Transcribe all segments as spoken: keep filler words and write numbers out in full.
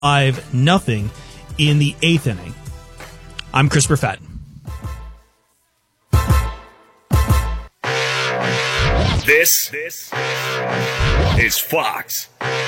five nothing in the eighth inning. I'm Chris Perfett. This, this is Fox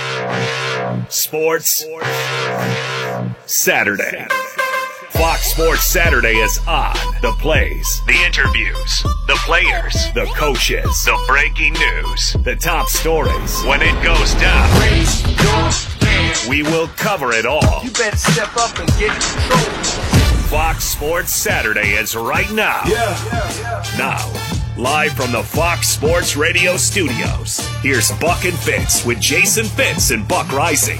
Sports Saturday. Fox Sports Saturday is on. The plays, the interviews, the players, the coaches, the breaking news, the top stories. When it goes down, we will cover it all. You better step up and get control. Fox Sports Saturday is right now. Yeah, yeah, yeah. Now, live from the Fox Sports Radio studios, here's Buck and Fitz with Jason Fitz and Buck Rising.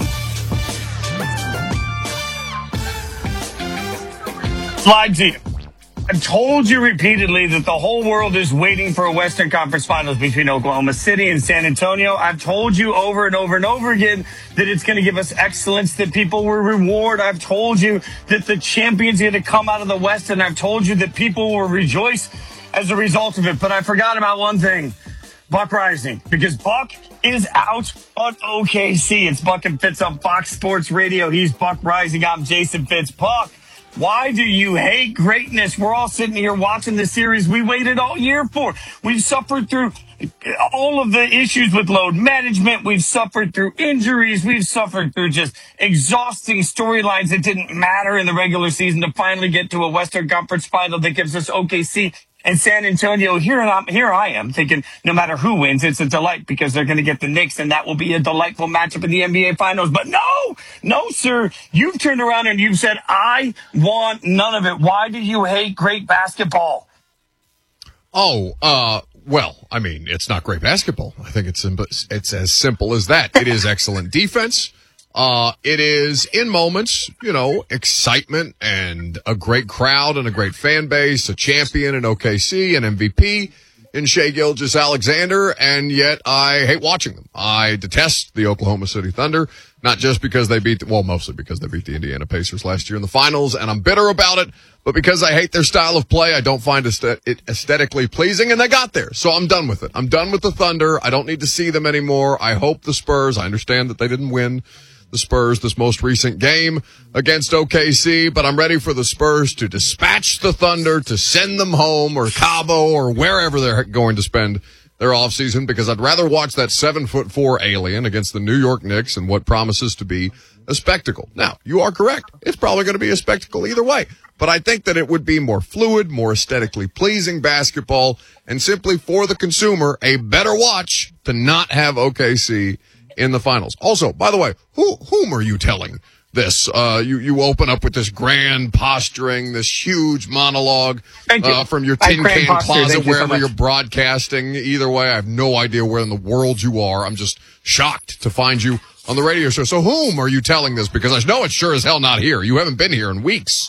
Slide to you. I've told you repeatedly that the whole world is waiting for a Western Conference Finals between Oklahoma City and San Antonio. I've told you over and over and over again that it's going to give us excellence, that people will reward. I've told you that the champion's going to come out of the West, and I've told you that people will rejoice as a result of it. But I forgot about one thing, Buck Rising, because Buck is out on O K C. It's Buck and Fitz on Fox Sports Radio. He's Buck Rising. I'm Jason Fitz. Buck, why do you hate greatness? We're all sitting here watching the series we waited all year for. We've suffered through all of the issues with load management. We've suffered through injuries. We've suffered through just exhausting storylines that didn't matter in the regular season to finally get to a Western Conference final that gives us O K C and San Antonio. Here, and I'm, here I am thinking no matter who wins, it's a delight because they're going to get the Knicks, and that will be a delightful matchup in the N B A Finals. But no, no, sir. You've turned around and you've said, I want none of it. Why do you hate great basketball? Oh, uh, well, I mean, it's not great basketball. I think it's it's as simple as that. It is excellent defense. Uh, it is, in moments, you know, excitement and a great crowd and a great fan base, a champion in O K C, an M V P in Shai Gilgeous-Alexander, and yet I hate watching them. I detest the Oklahoma City Thunder, not just because they beat, the, well, mostly because they beat the Indiana Pacers last year in the finals, and I'm bitter about it, but because I hate their style of play. I don't find it aesthetically pleasing, and they got there, so I'm done with it. I'm done with the Thunder. I don't need to see them anymore. I hope the Spurs, I understand that they didn't win the Spurs this most recent game against O K C, but I'm ready for the Spurs to dispatch the Thunder, to send them home, or Cabo, or wherever they're going to spend their offseason, because I'd rather watch that seven foot four alien against the New York Knicks and what promises to be a spectacle. Now, you are correct. It's probably going to be a spectacle either way, but I think that it would be more fluid, more aesthetically pleasing basketball, and simply for the consumer, a better watch to not have O K C in the finals. Also, by the way, who, whom are you telling this? Uh, you, you open up with this grand posturing, this huge monologue, uh, from your tin can posture, closet, wherever you so you're broadcasting. Either way, I have no idea where in the world you are. I'm just shocked to find you on the radio show. So whom are you telling this? Because I know it's sure as hell not here. You haven't been here in weeks.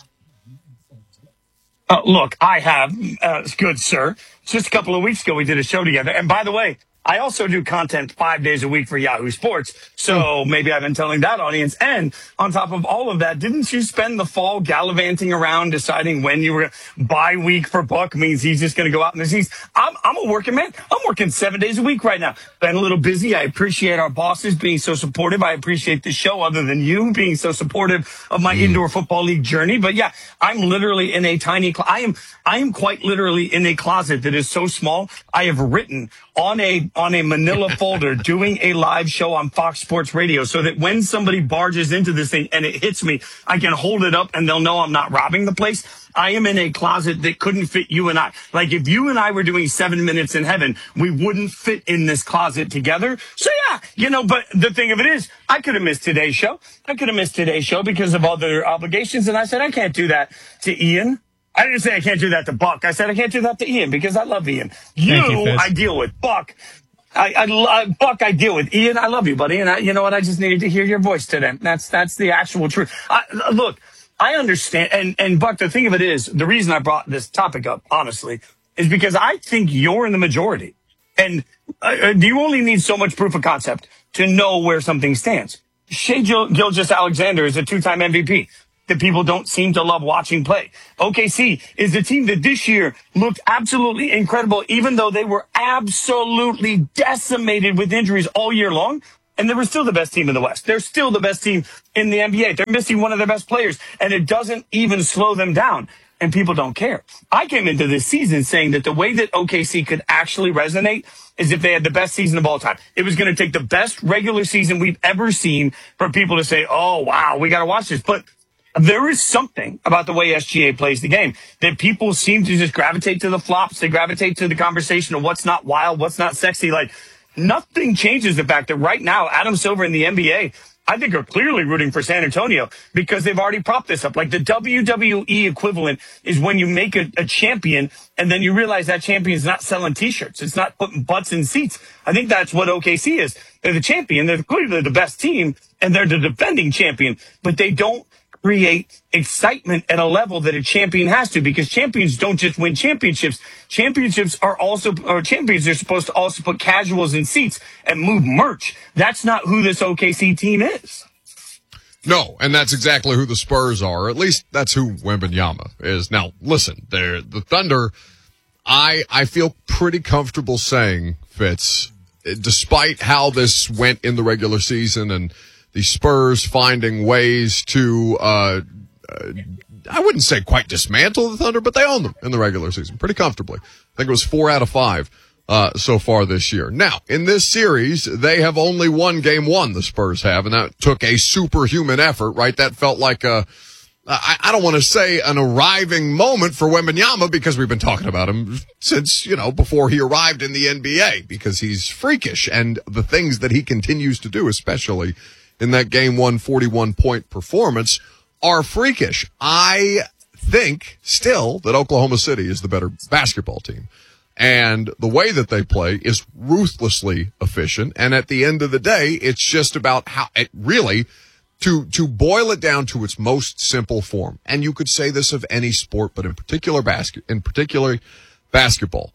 Uh, look, I have, uh, good sir. Just a couple of weeks ago, we did a show together. And by the way, I also do content five days a week for Yahoo Sports, so maybe I've been telling that audience. And on top of all of that, didn't you spend the fall gallivanting around deciding when you were bye week for Buck means he's just going to go out in the season? I'm, I'm a working man. I'm working seven days a week right now. Been a little busy. I appreciate our bosses being so supportive. I appreciate the show, other than you being so supportive of my mm. indoor football league journey. But yeah, I'm literally in a tiny, cl- I am, I am quite literally in a closet that is so small. I have written on a, on a manila folder doing a live show on Fox Sports Radio so that when somebody barges into this thing and it hits me, I can hold it up and they'll know I'm not robbing the place. I am in a closet that couldn't fit you and I. Like if you and I were doing seven minutes in heaven, we wouldn't fit in this closet together. So yeah, you know, but the thing of it is, I could have missed today's show. I could have missed today's show because of other obligations. And I said, I can't do that to Ian. I didn't say I can't do that to Buck. I said I can't do that to Ian because I love Ian. You, you I deal with. Buck, I, I, Buck, I deal with. Ian, I love you, buddy. And I, you know what? I just needed to hear your voice today. That's, that's the actual truth. I, look, I understand. And, and Buck, the thing of it is, the reason I brought this topic up, honestly, is because I think you're in the majority. And uh, you only need so much proof of concept to know where something stands. Shai Gilgeous-Alexander is a two-time M V P that people don't seem to love watching play. O K C is the team that this year looked absolutely incredible, even though they were absolutely decimated with injuries all year long. and they were still the best team in the West. They're still the best team in the N B A. They're missing one of their best players, and it doesn't even slow them down. And people don't care. I came into this season saying that the way that O K C could actually resonate is if they had the best season of all time. It was going to take the best regular season we've ever seen for people to say, oh, wow, we got to watch this. But there is something about the way S G A plays the game that people seem to just gravitate to the flops. They gravitate to the conversation of what's not wild, what's not sexy. Like, nothing changes the fact that right now, Adam Silver in the N B A, I think, are clearly rooting for San Antonio because they've already propped this up. Like, the W W E equivalent is when you make a, a champion and then you realize that champion's not selling T-shirts. It's not putting butts in seats. I think that's what O K C is. They're the champion. They're clearly the best team, and they're the defending champion. But they don't create excitement at a level that a champion has to, because champions don't just win championships. Championships are also, or champions are supposed to also put casuals in seats and move merch. That's not who this O K C team is. No, and that's exactly who the Spurs are. At least that's who Wembanyama is. Now, listen, they're the Thunder. I I feel pretty comfortable saying, Fitz, despite how this went in the regular season and the Spurs finding ways to, uh, uh, I wouldn't say quite dismantle the Thunder, but they own them in the regular season pretty comfortably. I think it was four out of five uh, so far this year. Now, in this series, they have only won game one, the Spurs have, and that took a superhuman effort, right? That felt like a, I, I don't want to say an arriving moment for Wembanyama, because we've been talking about him since, you know, before he arrived in the N B A, because he's freakish, and the things that he continues to do, especially in that game one forty-one point performance, are freakish. I think still that Oklahoma City is the better basketball team. And the way that they play is ruthlessly efficient. And at the end of the day, it's just about how it really, to, to boil it down to its most simple form. And you could say this of any sport, but in particular basket, in particular basketball,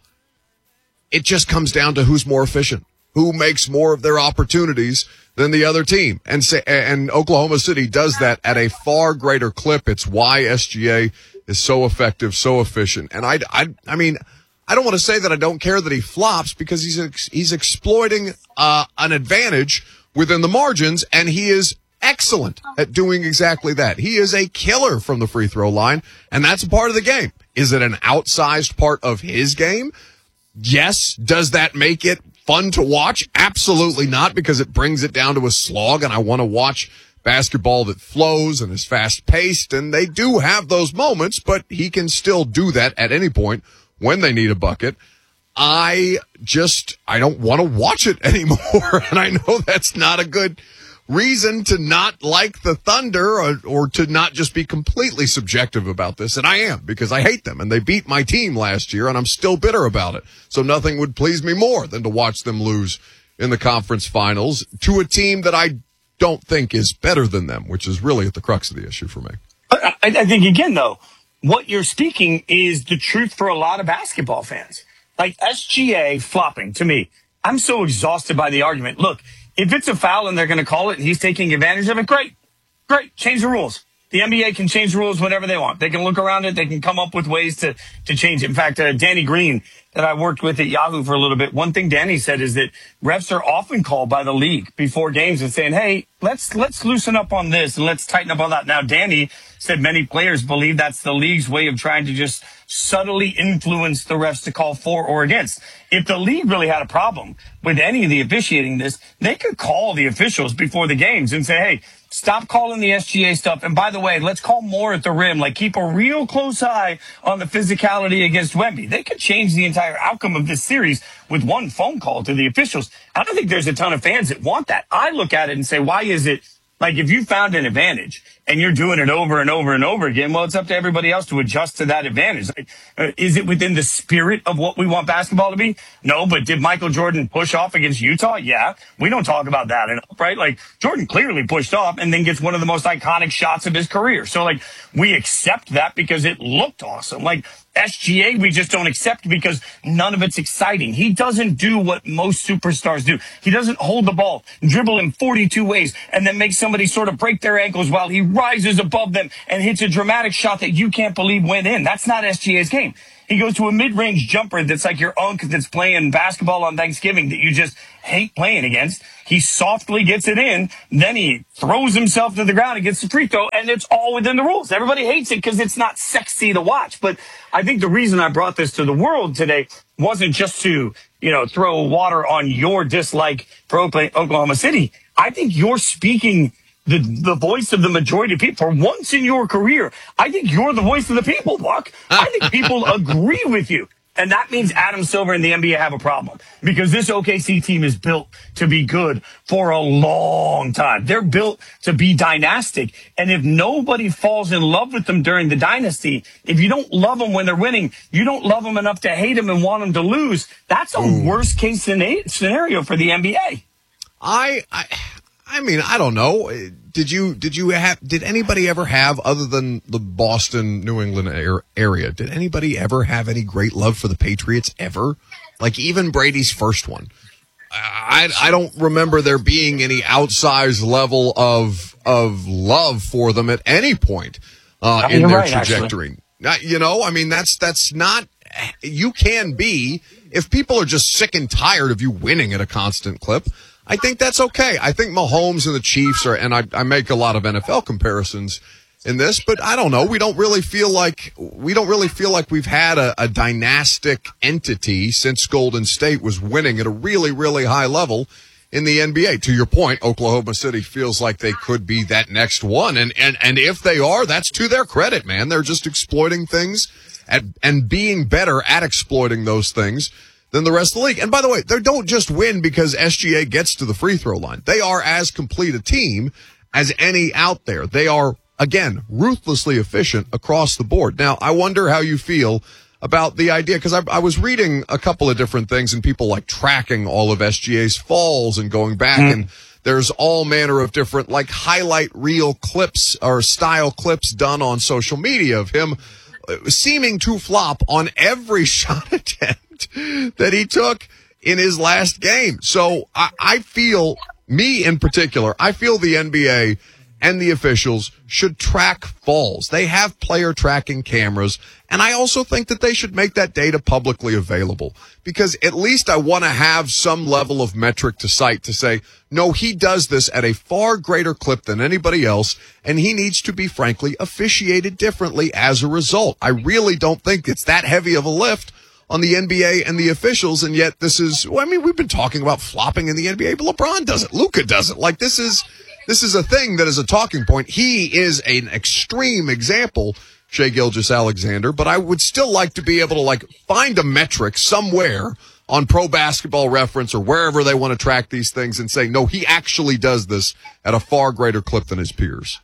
it just comes down to who's more efficient, who makes more of their opportunities than the other team. And say, and Oklahoma City does that at a far greater clip. It's why S G A is so effective, so efficient. And I, I, I mean, I don't want to say that I don't care that he flops, because he's, ex- he's exploiting, uh, an advantage within the margins, and he is excellent at doing exactly that. He is a killer from the free throw line, and that's a part of the game. Is it an outsized part of his game? Yes. Does that make it fun to watch? Absolutely not, because it brings it down to a slog, and I want to watch basketball that flows and is fast-paced, and they do have those moments, but he can still do that at any point when they need a bucket. I just, I don't want to watch it anymore, and I know that's not a good reason to not like the Thunder, or, or to not just be completely subjective about this, and I am, because I hate them, and they beat my team last year, and I'm still bitter about it. So nothing would please me more than to watch them lose in the conference finals to a team that I don't think is better than them, which is really at the crux of the issue for me. I, I think, again, though, what you're speaking is the truth for a lot of basketball fans. Like, S G A flopping, to me, I'm so exhausted by the argument. Look, if it's a foul and they're going to call it and he's taking advantage of it, great. Great. Change the rules. The N B A can change the rules whenever they want. They can look around it. They can come up with ways to, to change it. In fact, uh, Danny Green, that I worked with at Yahoo for a little bit, one thing Danny said is that refs are often called by the league before games and saying, hey, let's let's loosen up on this and let's tighten up on that. Now, Danny said many players believe that's the league's way of trying to just subtly influence the refs to call for or against. If the league really had a problem with any of the officiating this, they could call the officials before the games and say, hey, stop calling the S G A stuff. And by the way, let's call more at the rim. Like, keep a real close eye on the physicality against Wemby. They could change the entire outcome of this series with one phone call to the officials. I don't think there's a ton of fans that want that. I look at it and say, why is it, like, if you found an advantage and you're doing it over and over and over again, well, it's up to everybody else to adjust to that advantage. Like, uh, is it within the spirit of what we want basketball to be? No, but did Michael Jordan push off against Utah? Yeah. We don't talk about that enough, right? Like, Jordan clearly pushed off and then gets one of the most iconic shots of his career. So, like, we accept that because it looked awesome. Like, S G A, we just don't accept because none of it's exciting. He doesn't do what most superstars do. He doesn't hold the ball, dribble in forty-two ways, and then make somebody sort of break their ankles while he runs rises above them and hits a dramatic shot that you can't believe went in. That's not S G A's game. He goes to a mid-range jumper that's like your uncle that's playing basketball on Thanksgiving that you just hate playing against. He softly gets it in. Then he throws himself to the ground and gets the free throw, and it's all within the rules. Everybody hates it because it's not sexy to watch. But I think the reason I brought this to the world today wasn't just to, you know, throw water on your dislike for Oklahoma City. I think you're speaking the the voice of the majority of people. For once in your career, I think you're the voice of the people, Buck. I think people agree with you. And that means Adam Silver and the N B A have a problem because this O K C team is built to be good for a long time. They're built to be dynastic. And if nobody falls in love with them during the dynasty, if you don't love them when they're winning, you don't love them enough to hate them and want them to lose. That's a Ooh. worst case scenario for the N B A. I, I, I mean, I don't know. Did you, did you have, did anybody ever have, other than the Boston, New England area, did anybody ever have any great love for the Patriots ever? Like even Brady's first one. I, I don't remember there being any outsized level of, of love for them at any point, uh, in their right, trajectory. Not, you know, I mean, that's, that's not, you can be, if people are just sick and tired of you winning at a constant clip, I think that's okay. I think Mahomes and the Chiefs are, and I, I make a lot of N F L comparisons in this, but I don't know. We don't really feel like, we don't really feel like we've had a, a dynastic entity since Golden State was winning at a really, really high level in the N B A. To your point, Oklahoma City feels like they could be that next one. And, and, and if they are, that's to their credit, man. They're just exploiting things at, and being better at exploiting those things than the rest of the league. And by the way, they don't just win because S G A gets to the free throw line. They are as complete a team as any out there. They are, again, ruthlessly efficient across the board. Now, I wonder how you feel about the idea, because I, I was reading a couple of different things and people like tracking all of S G A's falls and going back mm. and there's all manner of different like highlight reel clips or style clips done on social media of him seeming to flop on every shot attempt that he took in his last game. So I, I feel, me in particular, I feel the N B A and the officials should track falls. They have player tracking cameras, and I also think that they should make that data publicly available because at least I want to have some level of metric to cite to say, no, he does this at a far greater clip than anybody else, and he needs to be, frankly, officiated differently as a result. I really don't think it's that heavy of a lift on the N B A and the officials, and yet this is, well, I mean, we've been talking about flopping in the N B A, but LeBron does it. Luka does it. Like, this is, this is a thing that is a talking point. He is an extreme example, Shai Gilgeous-Alexander, but I would still like to be able to, like, find a metric somewhere on Pro Basketball Reference or wherever they want to track these things and say, no, he actually does this at a far greater clip than his peers.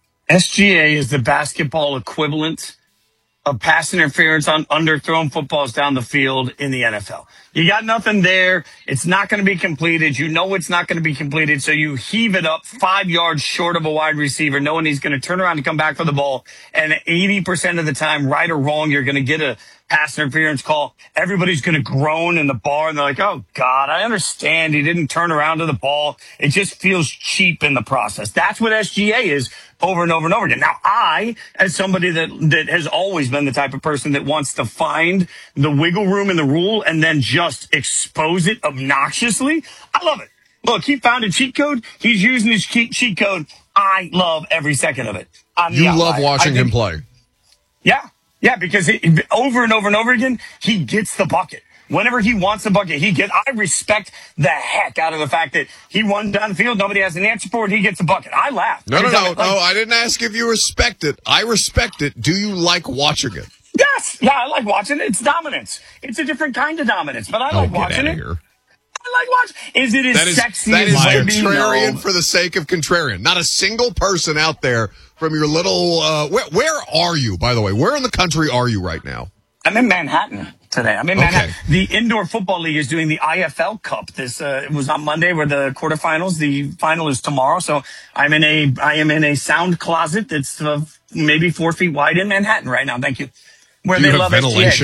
S G A is the basketball equivalent of pass interference on underthrown footballs down the field in the N F L. You got nothing there. It's not going to be completed. You know it's not going to be completed, so you heave it up five yards short of a wide receiver, knowing he's going to turn around and come back for the ball. And eighty percent of the time, right or wrong, you're going to get a pass interference call. Everybody's going to groan in the bar, and they're like, oh, God, I understand he didn't turn around to the ball. It just feels cheap in the process. That's what S G A is over and over and over again. Now, I, as somebody that, that has always been the type of person that wants to find the wiggle room in the rule and then just expose it obnoxiously, I love it. Look, he found a cheat code. He's using his cheat, cheat code. I love every second of it. I'm you not love lying. watching think, him play. Yeah. Yeah, because it, over and over and over again, he gets the bucket. Whenever he wants the bucket, he gets. I respect the heck out of the fact that he runs down the field, nobody has an answer for it, he gets the bucket. I laugh. No, no, no, like, no. I didn't ask if you respect it. I respect it. Do you like watching it? Yes. Yeah, I like watching it. It's dominance. It's a different kind of dominance, but I oh, like get watching out it. of here. I like watching. Is it as that is, sexy that as is Wemby? contrarian No. for the sake of contrarian. Not a single person out there from your little. Uh, where, where are you, by the way? Where in the country are you right now? I'm in Manhattan today. I'm in Okay. Manhattan. The Indoor Football League is doing the I F L Cup. This uh, it was on Monday, where the quarterfinals. The final is tomorrow. So I'm in a I am in a sound closet that's uh, maybe four feet wide in Manhattan right now. Thank you. Where Do you they have love S G A, ventilation? they don't.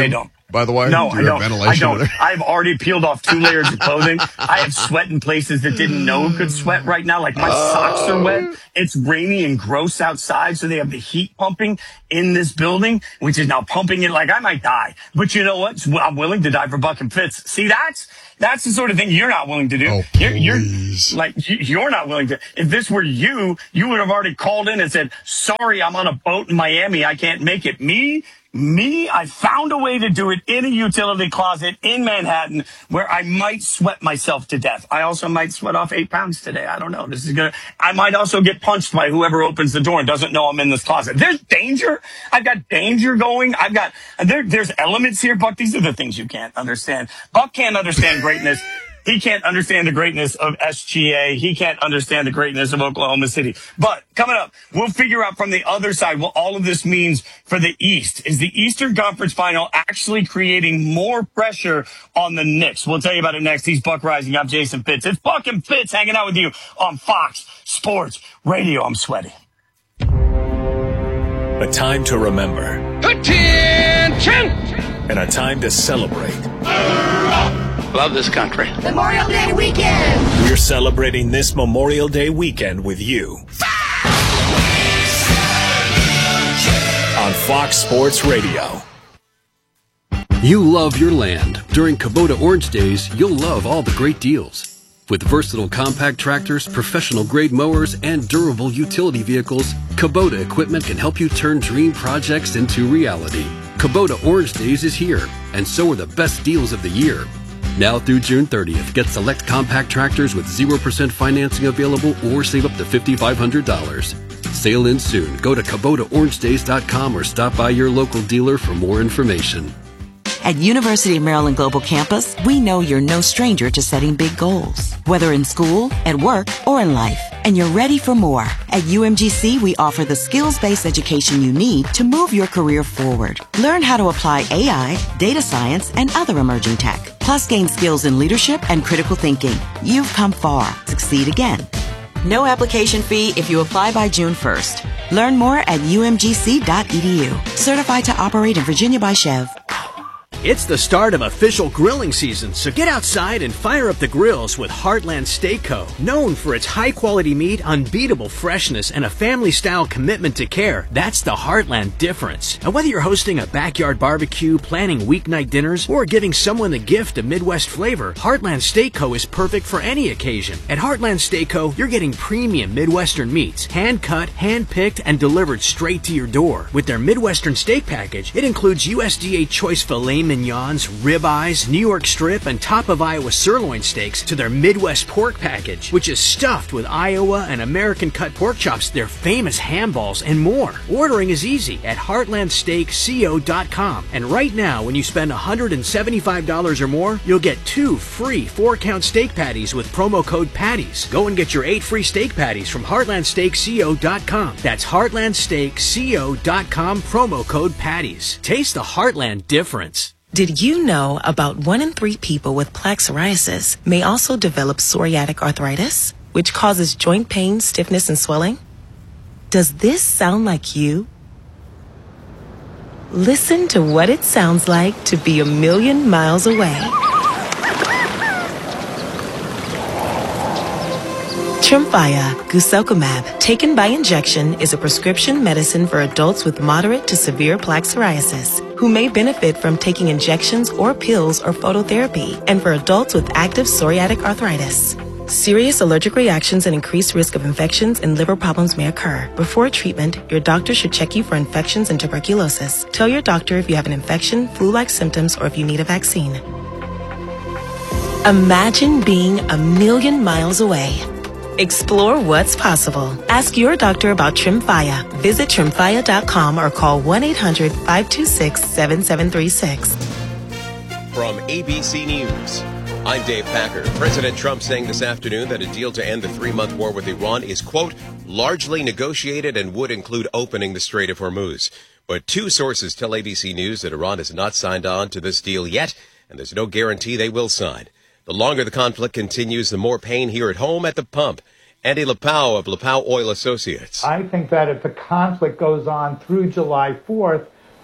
by the way? No, Do I you have don't. I ventilation don't. in there? I've already peeled off two layers of clothing. I have sweat in places that didn't know could sweat right now. Like my socks are wet. It's rainy and gross outside, so they have the heat pumping in this building, which is now pumping it like I might die. But you know what? I'm willing to die for Buck and Fitz. See, that's that's the sort of thing you're not willing to do. Oh, you're, you're please. like you- you're not willing to. If this were you, you would have already called in and said, "Sorry, I'm on a boat in Miami. I can't make it." Me. Me, I found a way to do it in a utility closet in Manhattan where I might sweat myself to death. I also might sweat off eight pounds today. I don't know. This is gonna, I might also get punched by whoever opens the door and doesn't know I'm in this closet. There's danger. I've got danger going. I've got, there, there's elements here, Buck. These are the things you can't understand. Buck can't understand greatness. He can't understand the greatness of S G A. He can't understand the greatness of Oklahoma City. But coming up, we'll figure out from the other side what all of this means for the East. Is the Eastern Conference Final actually creating more pressure on the Knicks? We'll tell you about it next. He's Buck Rising. I'm Jason Fitz. It's Buck and Fitz hanging out with you on Fox Sports Radio. I'm sweaty. A time to remember. Attention! And a time to celebrate. Love this country. Memorial Day weekend. We're celebrating this Memorial Day weekend with you. On Fox Sports Radio. You love your land. During Kubota Orange Days, you'll love all the great deals. With versatile compact tractors, professional-grade mowers, and durable utility vehicles, Kubota equipment can help you turn dream projects into reality. Kubota Orange Days is here, and so are the best deals of the year. Now through June thirtieth, get select compact tractors with zero percent financing available or save up to five thousand five hundred dollars. Sail in soon. Go to Kubota Orange Days dot com or stop by your local dealer for more information. At University of Maryland Global Campus, we know you're no stranger to setting big goals, whether in school, at work, or in life, and you're ready for more. At U M G C, we offer the skills-based education you need to move your career forward. Learn how to apply A I, data science, and other emerging tech, plus gain skills in leadership and critical thinking. You've come far. Succeed again. No application fee if you apply by June first. Learn more at U M G C dot E D U. Certified to operate in Virginia by Chev. It's the start of official grilling season, so get outside and fire up the grills with Heartland Steak Co. Known for its high-quality meat, unbeatable freshness, and a family-style commitment to care, that's the Heartland difference. And whether you're hosting a backyard barbecue, planning weeknight dinners, or giving someone the gift of Midwest flavor, Heartland Steak Co. is perfect for any occasion. At Heartland Steak Co., you're getting premium Midwestern meats, hand-cut, hand-picked, and delivered straight to your door. With their Midwestern steak package, it includes U S D A choice filet mignons, ribeyes, New York strip, and top of Iowa sirloin steaks to their Midwest pork package, which is stuffed with Iowa and American cut pork chops, their famous ham balls, and more. Ordering is easy at heartland steak co dot com. And right now, when you spend one hundred seventy-five dollars or more, you'll get two free four-count steak patties with promo code PATTIES. Go and get your eight free steak patties from heartland steak co dot com. That's heartland steak co dot com, promo code PATTIES. Taste the Heartland difference. Did you know about one in three people with plaque psoriasis may also develop psoriatic arthritis, which causes joint pain, stiffness, and swelling? Does this sound like you? Listen to what it sounds like to be a million miles away. Tremfya guselkumab, taken by injection, is a prescription medicine for adults with moderate to severe plaque psoriasis who may benefit from taking injections or pills or phototherapy, and for adults with active psoriatic arthritis. Serious allergic reactions and increased risk of infections and liver problems may occur. Before treatment, your doctor should check you for infections and tuberculosis. Tell your doctor if you have an infection, flu-like symptoms, or if you need a vaccine. Imagine being a million miles away. Explore what's possible. Ask your doctor about Tremfya. Visit tremfya dot com or call one eight hundred five two six seven seven three six. From A B C News, I'm Dave Packer. President Trump saying this afternoon that a deal to end the three-month war with Iran is, quote, largely negotiated and would include opening the Strait of Hormuz. But two sources tell A B C News that Iran has not signed on to this deal yet, and there's no guarantee they will sign. The longer the conflict continues, the more pain here at home at the pump. Andy Lapau of Lapau Oil Associates. I think that if the conflict goes on through July fourth,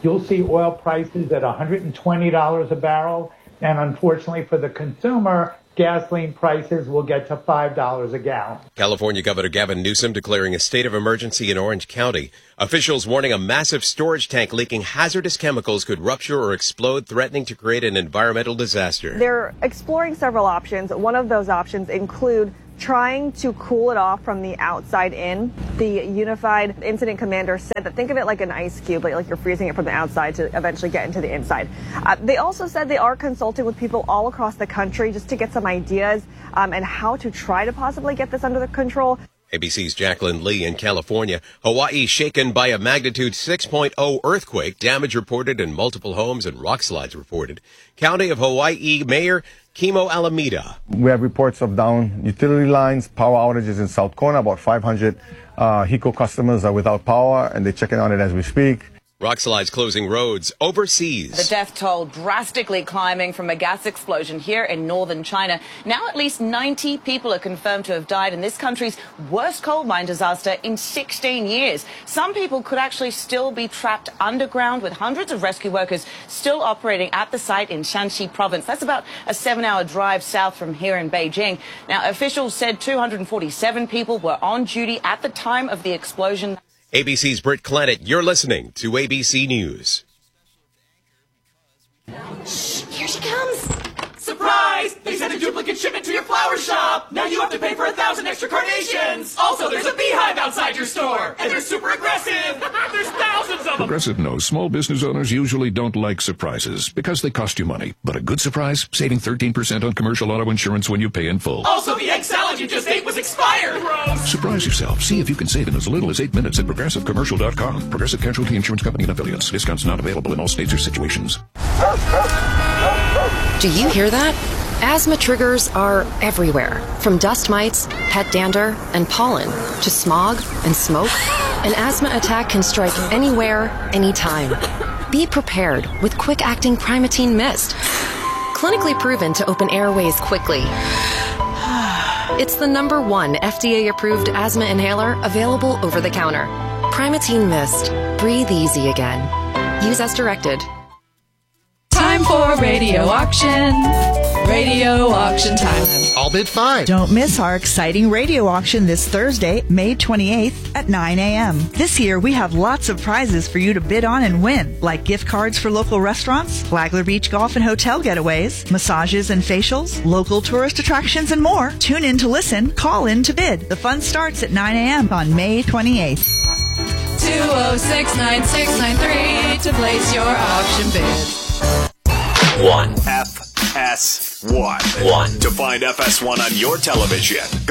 you'll see oil prices at one hundred twenty dollars a barrel. And unfortunately for the consumer, gasoline prices will get to five dollars a gallon. California Governor Gavin Newsom declaring a state of emergency in Orange County. Officials warning a massive storage tank leaking hazardous chemicals could rupture or explode, threatening to create an environmental disaster. They're exploring several options. One of those options include trying to cool it off from the outside in. The Unified Incident Commander said that think of it like an ice cube, like, like you're freezing it from the outside to eventually get into the inside. Uh, they also said they are consulting with people all across the country just to get some ideas um, and how to try to possibly get this under the control. A B C's Jacqueline Lee in California. Hawaii shaken by a magnitude six point oh earthquake. Damage reported in multiple homes and rock slides reported. County of Hawaii Mayor Kimo Alameda. We have reports of down utility lines, power outages in South Kona. About five hundred uh, HECO customers are without power, and they're checking on it as we speak. Rock slides closing roads overseas. The death toll drastically climbing from a gas explosion here in northern China. Now at least ninety people are confirmed to have died in this country's worst coal mine disaster in sixteen years. Some people could actually still be trapped underground, with hundreds of rescue workers still operating at the site in Shanxi province. That's about a seven-hour drive south from here in Beijing. Now, officials said two hundred forty-seven people were on duty at the time of the explosion. A B C's Britt Clannett, you're listening to A B C News. Shh, here she comes. Surprise! They sent a duplicate shipment to your flower shop. Now you have to pay for a thousand extra carnations. Also, there's a beehive outside your store, and they're super aggressive. There's thousands of them. Progressive knows small business owners usually don't like surprises because they cost you money. But a good surprise, saving thirteen percent on commercial auto insurance when you pay in full. Also, the egg salad you just ate was expired. Gross. Surprise yourself. See if you can save in as little as eight minutes at progressive commercial dot com. Progressive Casualty Insurance Company and affiliates. Discounts not available in all states or situations. Do you hear that? Asthma triggers are everywhere, from dust mites, pet dander, and pollen, to smog and smoke. An asthma attack can strike anywhere, anytime. Be prepared with quick-acting Primatene Mist. Clinically proven to open airways quickly. It's the number one F D A-approved asthma inhaler available over the counter. Primatene Mist. Breathe easy again. Use as directed. Time for radio auction. Radio auction time. All bid five. Don't miss our exciting radio auction this Thursday, May twenty-eighth at nine a.m. This year, we have lots of prizes for you to bid on and win, like gift cards for local restaurants, Flagler Beach golf and hotel getaways, massages and facials, local tourist attractions, and more. Tune in to listen, call in to bid. The fun starts at nine a.m. on May twenty-eighth. two oh six, nine six nine three to place your auction bid. One. F S one. One. To find F S one on your television, go